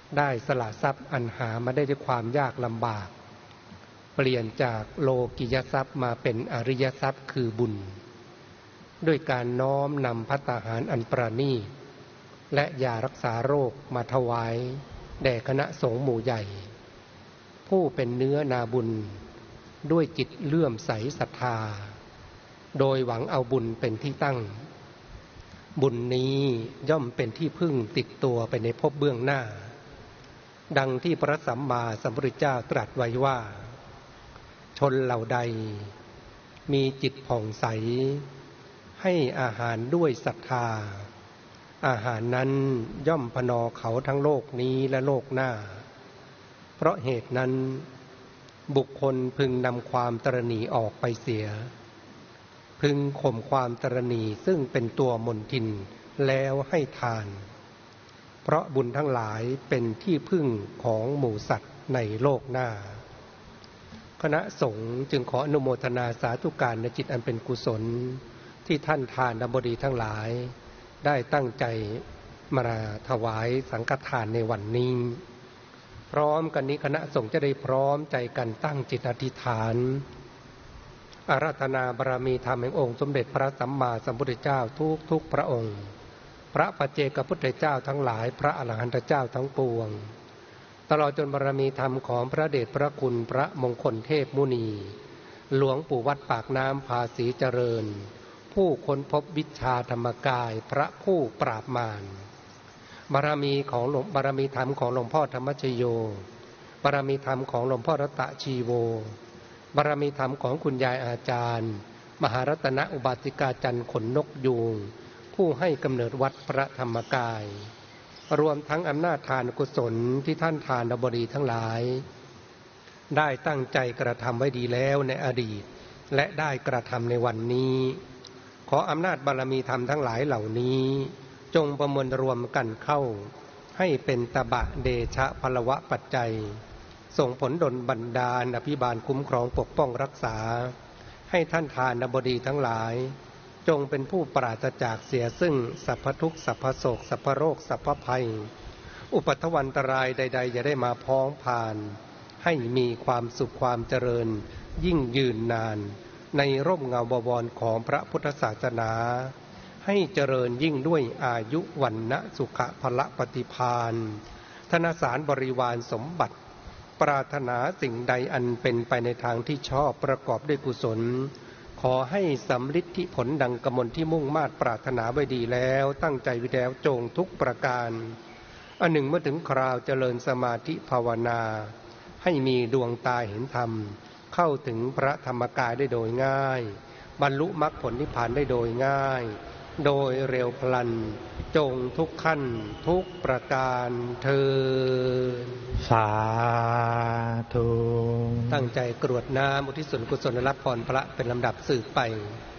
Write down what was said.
ได้สละทรัพย์อันหามาได้ด้วยความยากลำบากเปลี่ยนจากโลกิยทรัพย์มาเป็นอริยทรัพย์คือบุญด้วยการน้อมนำภัตตาหารอันประณีตและยารักษาโรคมาถวายแด่คณะสงฆ์หมู่ใหญ่ผู้เป็นเนื้อนาบุญด้วยจิตเลื่อมใสศรัทธาโดยหวังเอาบุญเป็นที่ตั้งบุญนี้ย่อมเป็นที่พึ่งติดตัวไปในภพเบื้องหน้าดังที่พระสัมมาสัมพุทธเจ้าตรัสไว้ว่าชนเหล่าใดมีจิตผ่องใสให้อาหารด้วยศรัทธาอาหารนั้นย่อมพนอเขาทั้งโลกนี้และโลกหน้าเพราะเหตุนั้นบุคคลพึงนำความตระหนี่ออกไปเสียพึงข่มความตระหนี่ซึ่งเป็นตัวมลทินแล้วให้ทานเพราะบุญทั้งหลายเป็นที่พึ่งของหมู่สัตว์ในโลกหน้าคณะสงฆ์จึงขออนุโมทนาสาธุการในจิตอันเป็นกุศลที่ท่านทานบดีทั้งหลายได้ตั้งใจมาถวายสังฆทานในวันนี้พร้อมกันนี้คณะสงฆ์จะได้พร้อมใจกันตั้งจิตอธิษฐานอาราธนาบารมีธรรมแห่งองค์สมเด็จพระสัมมาสัมพุทธเจ้าทุกพระองค์พระปัจเจกพุทธเจ้าทั้งหลายพระอรหันตเจ้าทั้งปวงตลอดจนบารมีธรรมของพระเดชพระคุณพระมงคลเทพมุนีหลวงปู่วัดปากน้ำภาษีเจริญผู้ค้นพบวิชาธรรมกายพระผู้ปราบมารบารมีธรรมของหลวงพ่อธรรมชโยบารมีธรรมของหลวงพ่อรัตชีโวบารมีธรรมของคุณยายอาจารย์มหารัตนอุบาสิกาจันทร์ขนนกยูงผู้ให้กำเนิดวัดพระธรรมกายรวมทั้งอำนาจทานกุศลที่ท่านทานบดีทั้งหลายได้ตั้งใจกระทำไว้ดีแล้วในอดีตและได้กระทำในวันนี้ขออำนาจบารมีธรรมทั้งหลายเหล่านี้จงประมวลรวมกันเข้าให้เป็นตบะเดชะพลวะปัจจัยส่งผลดลบันดาลอภิบาลคุ้มครองปกป้องรักษาให้ท่านทานบดีทั้งหลายจงเป็นผู้ปราศจากเสียซึ่งสัพพทุกข์สัพพโศกสัพพโรคสัพพภัยอุปัฏฐวันตรายใดๆอย่าได้มาพ้องผ่านให้มีความสุขความเจริญยิ่งยืนนานในร่มเงาบวรของพระพุทธศาสนาให้เจริญยิ่งด้วยอายุวันนะสุขะพละปฏิภาณธนสารบริวารสมบัติปรารถนาสิ่งใดอันเป็นไปในทางที่ชอบประกอบด้วยกุศลขอให้สำฤทธิผลดังกมลที่มุ่งมา่ปรารถนาไว้ดีแล้วตั้งใจไว้แล้วจงทุกประการอันหนึ่งเมื่อถึงคราวเจริญสมาธิภาวนาให้มีดวงตาเห็นธรรมเข้าถึงพระธรรมกายได้โดยง่ายบรรลุมรรคผลนิพพานได้โดยง่ายโดยเร็วพลันจงทุกขั้นทุกประการเทอญสาธุตั้งใจกรวดน้ำอุทิศส่วนกุศลรับพรพระเป็นลำดับสืบไป